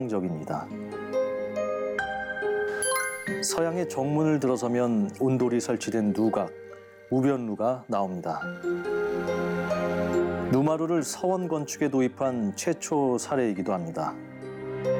적입니다. 서양의 정문을 들어서면 온돌이 설치된 누각, 우변루가 나옵니다. 누마루를 서원 건축에 도입한 최초 사례이기도 합니다.